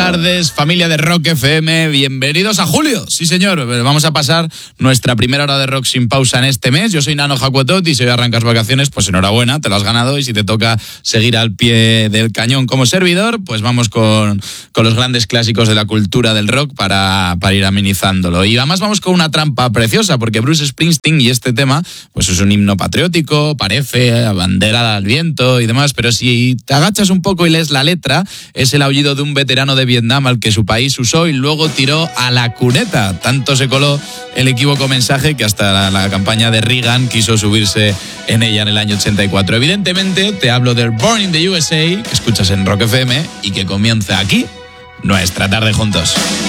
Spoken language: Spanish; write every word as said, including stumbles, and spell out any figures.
tardes, familia de Rock F M, bienvenidos a julio. Sí, señor, vamos a pasar nuestra primera hora de rock sin pausa en este mes. Yo soy Nano Jacuetot y si hoy arrancas vacaciones, pues enhorabuena, te lo has ganado. Y si te toca seguir al pie del cañón como servidor, pues vamos con, con los grandes clásicos de la cultura del rock para, para ir amenizándolo. Y además vamos con una trampa preciosa, porque Bruce Springsteen y este tema, pues es un himno patriótico, parece, bandera al viento y demás, pero si te agachas un poco y lees la letra, es el aullido de un veterano de Vietnam al que su país usó y luego tiró a la cuneta. Tanto se coló el equívoco mensaje que hasta la, la campaña de Reagan quiso subirse en ella en el año ochenta y cuatro. Evidentemente te hablo del Born in the U S A, que escuchas en Rock F M y que comienza aquí nuestra tarde juntos.